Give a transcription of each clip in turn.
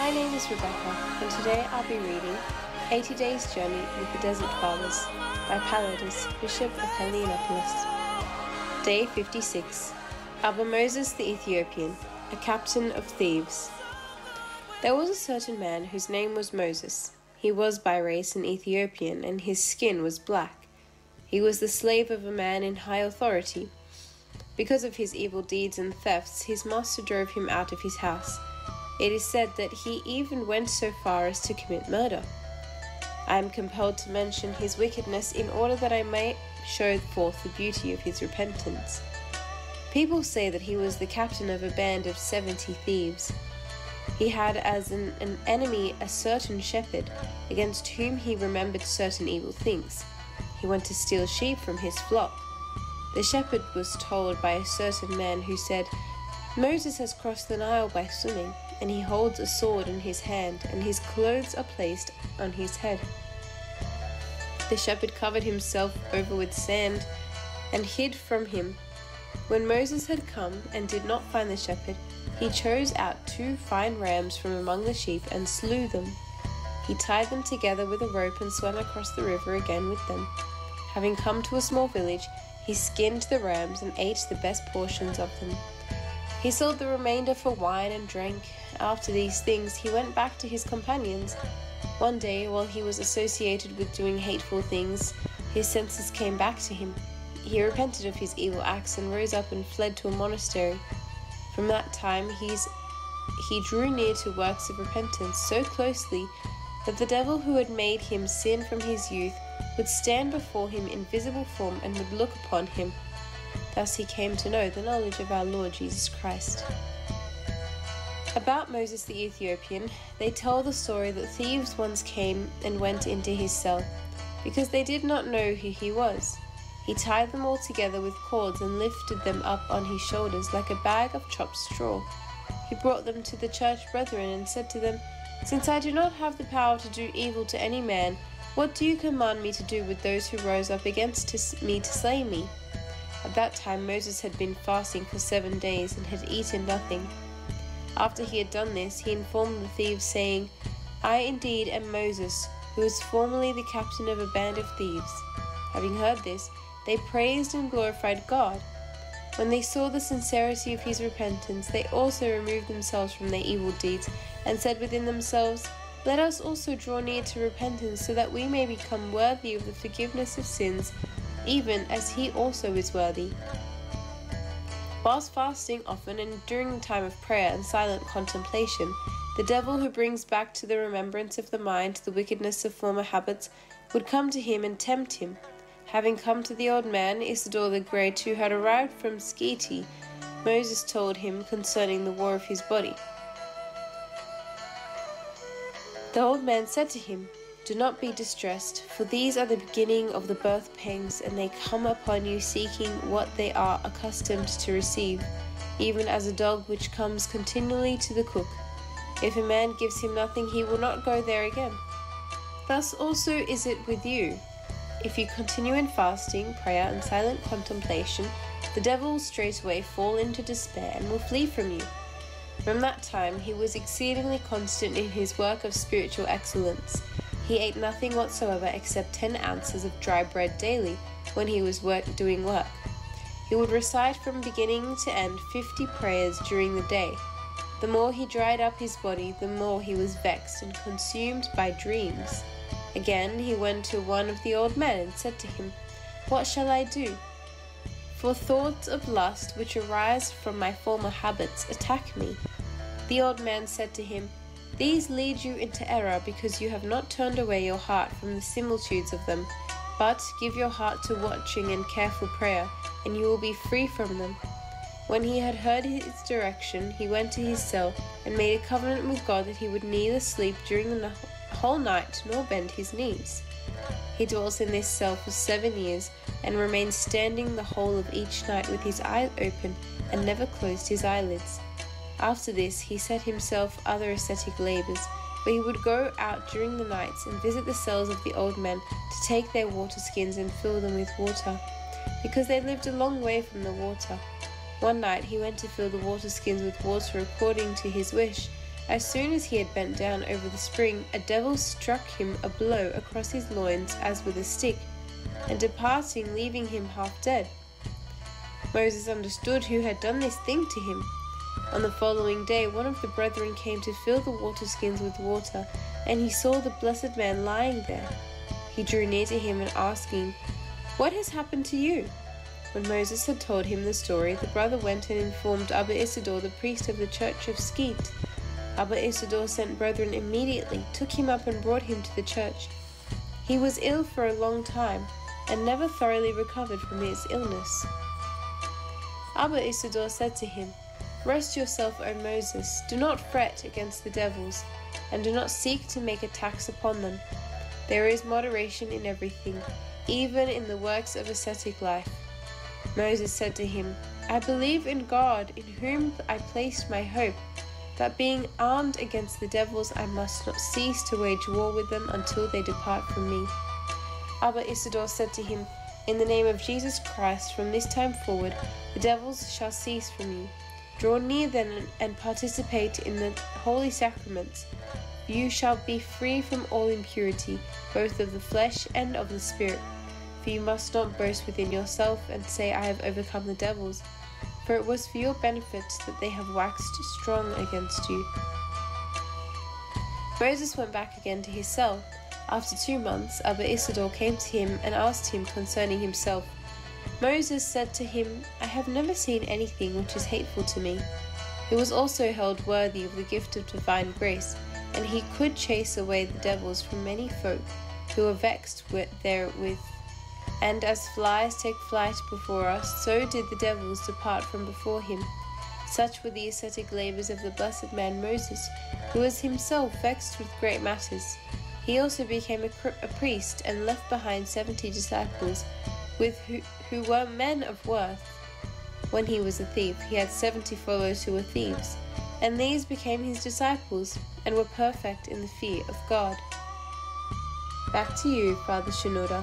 My name is Rebecca, and today I'll be reading 80 Days Journey with the Desert Fathers by Palladius, Bishop of Heliopolis. Day 56. Abba Moses the Ethiopian, a captain of thieves. There was a certain man whose name was Moses. He was by race an Ethiopian, and his skin was black. He was the slave of a man in high authority. Because of his evil deeds and thefts, his master drove him out of his house. It is said that he even went so far as to commit murder. I am compelled to mention his wickedness in order that I may show forth the beauty of his repentance. People say that he was the captain of a band of 70 thieves. He had as an enemy a certain shepherd, against whom he remembered certain evil things. He went to steal sheep from his flock. The shepherd was told by a certain man who said, "Moses has crossed the Nile by swimming, and he holds a sword in his hand, and his clothes are placed on his head." The shepherd covered himself over with sand and hid from him. When Moses had come and did not find the shepherd, he chose out 2 fine rams from among the sheep and slew them. He tied them together with a rope and swam across the river again with them. Having come to a small village, he skinned the rams and ate the best portions of them. He sold the remainder for wine and drank. After these things, he went back to his companions. One day, while he was associated with doing hateful things, his senses came back to him. He repented of his evil acts and rose up and fled to a monastery. From that time, he drew near to works of repentance so closely that the devil who had made him sin from his youth would stand before him in visible form and would look upon him. Thus he came to know the knowledge of our Lord Jesus Christ. About Moses the Ethiopian, they tell the story that thieves once came and went into his cell, because they did not know who he was. He tied them all together with cords and lifted them up on his shoulders like a bag of chopped straw. He brought them to the church brethren and said to them, "Since I do not have the power to do evil to any man, what do you command me to do with those who rose up against me to slay me?" At that time Moses had been fasting for 7 days and had eaten nothing. After he had done this, he informed the thieves, saying, "I indeed am Moses, who was formerly the captain of a band of thieves." Having heard this, they praised and glorified God. When they saw the sincerity of his repentance, they also removed themselves from their evil deeds, and said within themselves, "Let us also draw near to repentance, so that we may become worthy of the forgiveness of sins, even as he also is worthy." Whilst fasting often and during the time of prayer and silent contemplation, the devil who brings back to the remembrance of the mind the wickedness of former habits would come to him and tempt him. Having come to the old man, Isidore the Great, who had arrived from Skete, Moses told him concerning the war of his body. The old man said to him, "Do not be distressed, for these are the beginning of the birth pangs, and they come upon you seeking what they are accustomed to receive, even as a dog which comes continually to the cook. If a man gives him nothing, he will not go there again. Thus also is it with you. If you continue in fasting, prayer, and silent contemplation, the devil will straightway fall into despair and will flee from you." From that time he was exceedingly constant in his work of spiritual excellence. He ate nothing whatsoever except 10 ounces of dry bread daily when he was doing work. He would recite from beginning to end 50 prayers during the day. The more he dried up his body, the more he was vexed and consumed by dreams. Again he went to one of the old men and said to him, "What shall I do? For thoughts of lust which arise from my former habits attack me." The old man said to him, "These lead you into error because you have not turned away your heart from the similitudes of them, but give your heart to watching and careful prayer, and you will be free from them." When he had heard his direction, he went to his cell and made a covenant with God that he would neither sleep during the whole night nor bend his knees. He dwelt in this cell for 7 years and remained standing the whole of each night with his eyes open and never closed his eyelids. After this, he set himself other ascetic labors, for he would go out during the nights and visit the cells of the old men to take their water skins and fill them with water, because they lived a long way from the water. One night he went to fill the water skins with water according to his wish, As soon as he had bent down over the spring, a devil struck him a blow across his loins as with a stick, and departing, leaving him half dead. Moses understood who had done this thing to him. On the following day, one of the brethren came to fill the water skins with water, and he saw the blessed man lying there. He drew near to him and asking, "What has happened to you?" When Moses had told him the story, the brother went and informed Abba Isidore, the priest of the church of Skeet. Abba Isidore sent brethren immediately, took him up and brought him to the church. He was ill for a long time, and never thoroughly recovered from his illness. Abba Isidore said to him, "Rest yourself, O Moses, do not fret against the devils, and do not seek to make a tax upon them. There is moderation in everything, even in the works of ascetic life." Moses said to him, "I believe in God, in whom I placed my hope, that being armed against the devils, I must not cease to wage war with them until they depart from me." Abba Isidore said to him, "In the name of Jesus Christ, from this time forward, the devils shall cease from you. Draw near then and participate in the holy sacraments. You shall be free from all impurity, both of the flesh and of the spirit. For you must not boast within yourself and say, 'I have overcome the devils,' for it was for your benefit that they have waxed strong against you." Moses went back again to his cell. After 2 months, Abba Isidore came to him and asked him concerning himself. Moses said to him, "I have never seen anything which is hateful to me." He was also held worthy of the gift of divine grace, and he could chase away the devils from many folk who were vexed therewith. And as flies take flight before us, so did the devils depart from before him. Such were the ascetic labours of the blessed man Moses, who was himself vexed with great matters. He also became a priest, and left behind 70 disciples, who were men of worth. When he was a thief, he had 70 followers who were thieves, and these became his disciples, and were perfect in the fear of God. Back to you, Father Shenouda.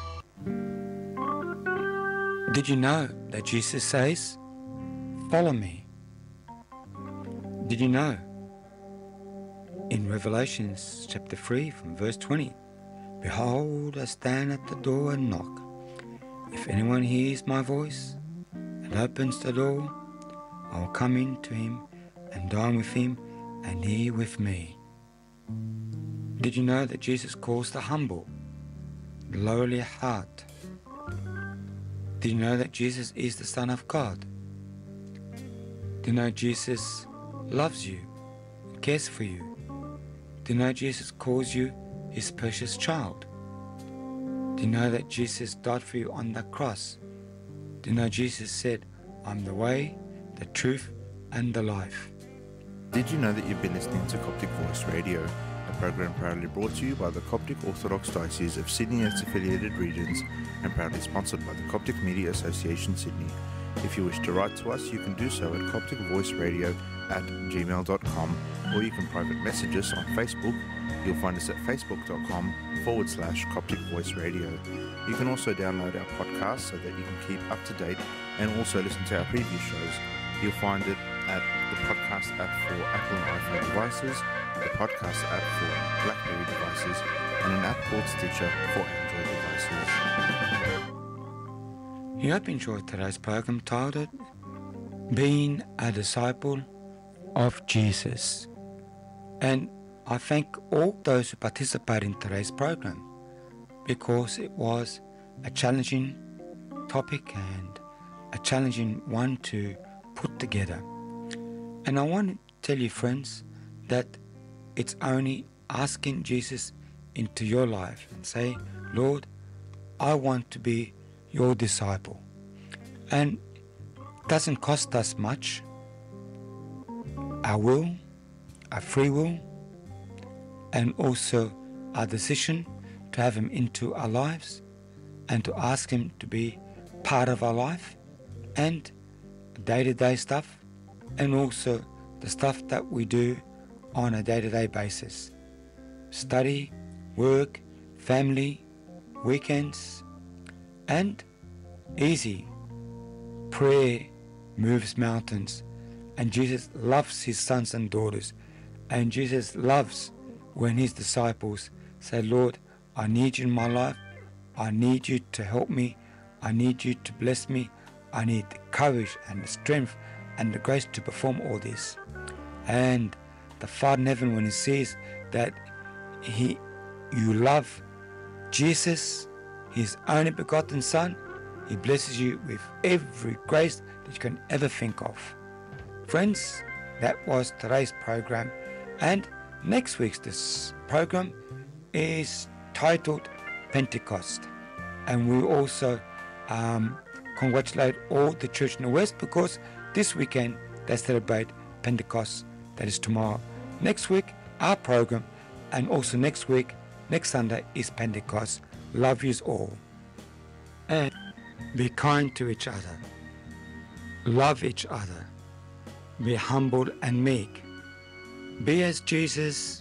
Did you know that Jesus says, "Follow me"? Did you know in Revelations chapter 3 from verse 20, "Behold, I stand at the door and knock. If anyone hears my voice and opens the door, I will come in to him and dine with him and he with me." Did you know that Jesus calls the humble, the lowly heart? Did you know that Jesus is the Son of God? Do you know Jesus loves you and cares for you? Do you know Jesus calls you his precious child? Do you know that Jesus died for you on the cross? Do you know Jesus said, "I'm the way, the truth, and the life"? Did you know that you've been listening to Coptic Voice Radio, a program proudly brought to you by the Coptic Orthodox Diocese of Sydney and its affiliated regions, and proudly sponsored by the Coptic Media Association Sydney. If you wish to write to us, you can do so at copticvoiceradio@gmail.com, or you can private message us on Facebook. You'll find us at facebook.com/Coptic Voice Radio. You can also download our podcast so that you can keep up to date and also listen to our previous shows. You'll find it at the podcast app for Apple and iPhone devices, the podcast app for BlackBerry devices, and an app called Stitcher for Android devices. You hope you enjoyed today's program titled "Being a Disciple of Jesus." And I thank all those who participated in today's program, because it was a challenging topic and a challenging one to put together. And I want to tell you, friends, that it's only asking Jesus into your life and say, "Lord, I want to be your disciple." And it doesn't cost us much. Our will, our free will, and also our decision to have him into our lives and to ask him to be part of our life and day-to-day stuff, and also the stuff that we do on a day-to-day basis. Study, work, family, weekends, and easy. Prayer moves mountains, and Jesus loves his sons and daughters, And Jesus loves when his disciples say, Lord, I need you in my life. I need you to help me. I need you to bless me. I need the courage and the strength and the grace to perform all this. And the Father in heaven, when he sees that you love Jesus, his only begotten Son, he blesses you with every grace that you can ever think of. Friends, that was today's program, and next week's this program is titled Pentecost, and we also congratulate all the church in the West, because this weekend they celebrate Pentecost, that is tomorrow. Next week our program, and also next week, next Sunday, is Pentecost. Love yous all, and be kind to each other, love each other, be humble and meek, be as Jesus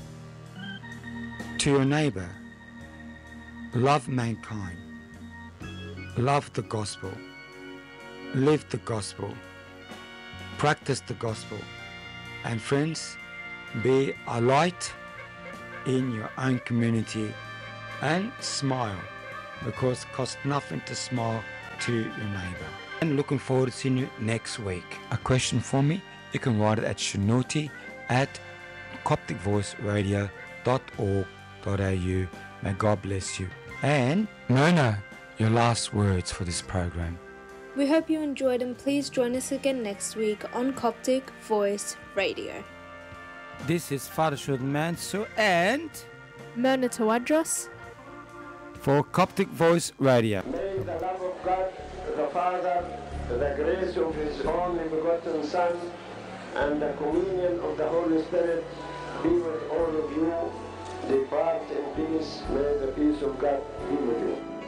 to your neighbor, love mankind, love the gospel, live the gospel, practice the gospel, and friends, be a light in your own community, and smile, because it costs nothing to smile to your neighbor. And looking forward to seeing you next week. A question for me, you can write it at shanuti@copticvoiceradio.org.au. May God bless you. And Nona, your last words for this program. We hope you enjoyed, and please join us again next week on Coptic Voice Radio. This is Father Shulman Manso and Myrna Tawadros for Coptic Voice Radio. May the love of God, the Father, the grace of his only begotten Son, and the communion of the Holy Spirit be with all of you. Depart in peace. May the peace of God be with you.